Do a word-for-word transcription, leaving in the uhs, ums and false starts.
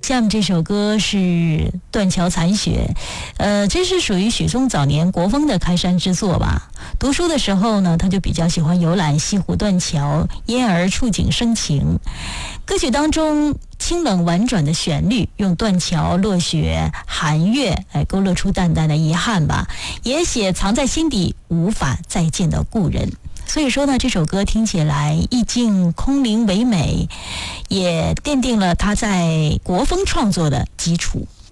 下面这首歌是《断桥残雪》，呃，这是属于许嵩早年国风的开山之作吧。读书的时候呢，他就比较喜欢游览西湖断桥，因而触景生情。歌曲当中清冷婉转的旋律，用断桥、落雪、寒月来勾勒出淡淡的遗憾吧，也写藏在心底无法再见的故人。所以说呢，这首歌听起来意境空灵唯美，也奠定了他在国风创作的基础。